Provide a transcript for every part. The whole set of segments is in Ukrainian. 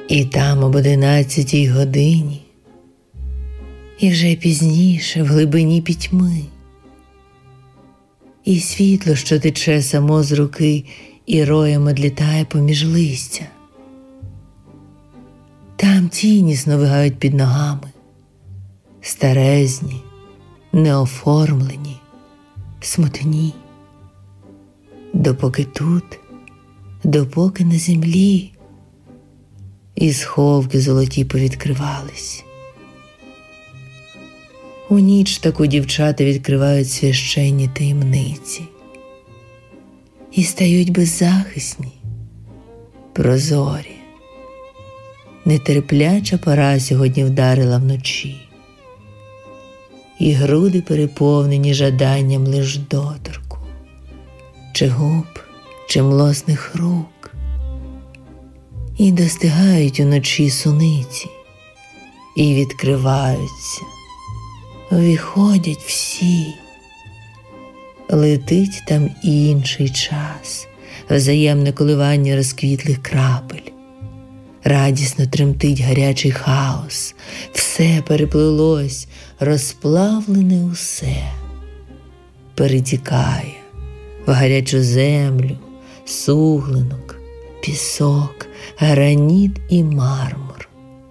І там об 11 годині, і вже пізніше в глибині пітьми, і світло, що тече само з руки, і роєм одлітає поміж листя. Там тіні сновигають під ногами, старезні, неоформлені, смутні. Допоки тут, допоки на землі, і сховки золоті повідкривались. У ніч таку дівчата відкривають священні таємниці і стають беззахисні, прозорі. Нетерпляча пора сьогодні вдарила вночі, і груди переповнені жаданням лиш доторку, чи губ, чи млосних рук. І достигають уночі суниці, і відкриваються, виходять всі. Летить там інший час, взаємне коливання розквітлих крапель. Радісно тремтить гарячий хаос, все переплилось, розплавлене усе. Перетікає в гарячу землю, суглинок, пісок, граніт і мармур.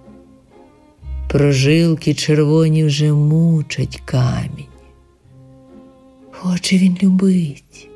Прожилки червоні вже мучать камінь. Хоче він любить,